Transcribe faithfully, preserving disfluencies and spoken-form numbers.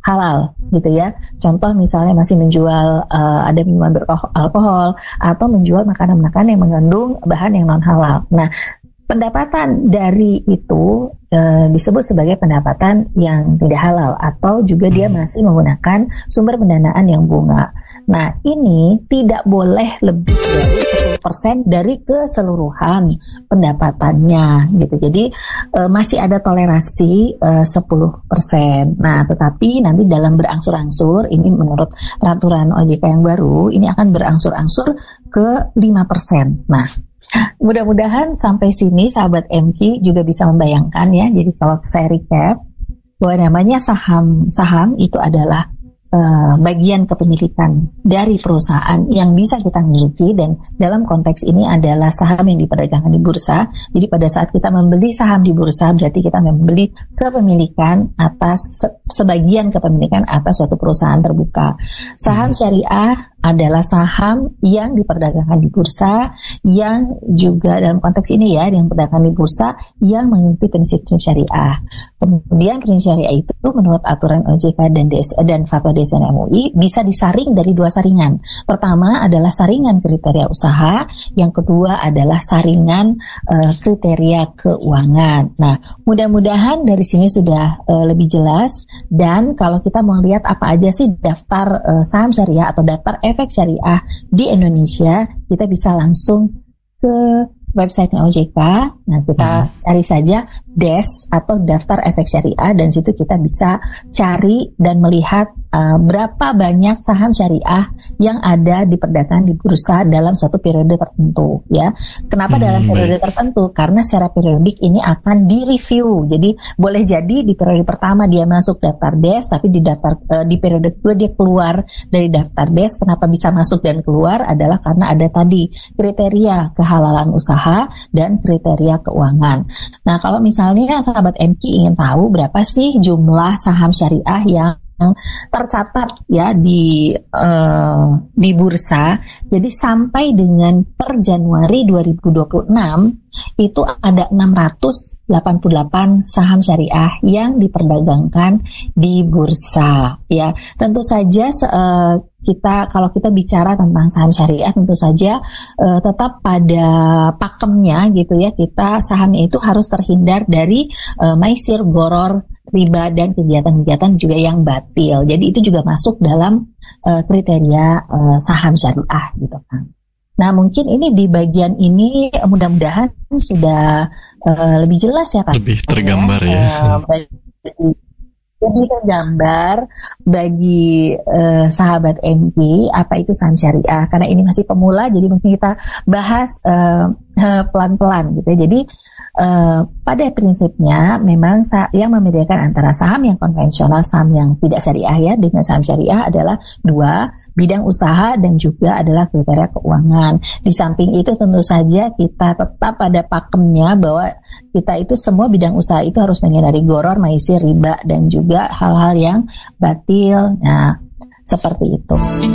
halal gitu ya. Contoh misalnya masih menjual uh, ada minuman beralkohol atau menjual makanan-makanan yang mengandung bahan yang non halal. Nah, pendapatan dari itu e, disebut sebagai pendapatan yang tidak halal atau juga dia masih menggunakan sumber pendanaan yang bunga. Nah, ini tidak boleh lebih dari sepuluh persen dari keseluruhan pendapatannya gitu. Jadi e, masih ada toleransi e, sepuluh persen. Nah, tetapi nanti dalam berangsur-angsur ini menurut peraturan O J K yang baru ini akan berangsur-angsur ke lima persen. Nah, mudah-mudahan sampai sini sahabat M Q juga bisa membayangkan ya. Jadi kalau saya recap bahwa namanya saham saham itu adalah uh, bagian kepemilikan dari perusahaan yang bisa kita miliki, dan dalam konteks ini adalah saham yang diperdagangkan di bursa. Jadi pada saat kita membeli saham di bursa berarti kita membeli kepemilikan atas sebagian kepemilikan atas suatu perusahaan terbuka. Saham syariah adalah saham yang diperdagangkan di bursa, yang juga dalam konteks ini ya, yang diperdagangkan di bursa yang mengikuti prinsip syariah. Kemudian prinsip syariah itu menurut aturan O J K dan D S, dan fatwa D S N M U I bisa disaring dari dua saringan. Pertama adalah saringan kriteria usaha, yang kedua adalah saringan uh, kriteria keuangan. Nah, mudah-mudahan dari sini sudah uh, lebih jelas. Dan kalau kita mau lihat apa aja sih daftar uh, saham syariah atau daftar efek syariah di Indonesia, kita bisa langsung ke website O J K. Nah, kita hmm. cari saja D E S atau daftar efek syariah, dan situ kita bisa cari dan melihat uh, berapa banyak saham syariah yang ada diperdagangkan di bursa dalam suatu periode tertentu ya. Kenapa hmm, dalam periode baik. tertentu? Karena secara periodik ini akan direview. Jadi boleh jadi di periode pertama dia masuk daftar D E S, tapi di daftar uh, di periode kedua dia keluar dari daftar D E S. Kenapa bisa masuk dan keluar? Adalah karena ada tadi kriteria kehalalan usaha dan kriteria keuangan. Nah, kalau misalnya sahabat M Q ingin tahu berapa sih jumlah saham syariah yang tercatat ya di uh, di bursa, jadi sampai dengan per Januari dua ribu dua puluh enam itu ada enam ratus delapan puluh delapan saham syariah yang diperdagangkan di bursa ya. Tentu saja uh, kita kalau kita bicara tentang saham syariah tentu saja uh, tetap pada pakemnya gitu ya, kita sahamnya itu harus terhindar dari uh, maisir, goror, riba, dan kegiatan-kegiatan juga yang batil. Jadi itu juga masuk dalam uh, kriteria uh, saham syariah gitu kan. Nah, mungkin ini di bagian ini mudah-mudahan sudah uh, lebih jelas ya Pak. Lebih tergambar ya. ya. Uh, bagi, lebih tergambar bagi uh, sahabat M Q apa itu saham syariah. Karena ini masih pemula, jadi mungkin kita bahas uh, pelan-pelan gitu ya. Jadi Uh, pada prinsipnya memang sa- yang membedakan antara saham yang konvensional, saham yang tidak syariah ya, dengan saham syariah adalah dua, bidang usaha dan juga adalah kriteria keuangan. Di samping itu tentu saja kita tetap pada pakemnya bahwa kita itu semua bidang usaha itu harus menghindari goror, maisir, riba, dan juga hal-hal yang batil. Nah, seperti itu.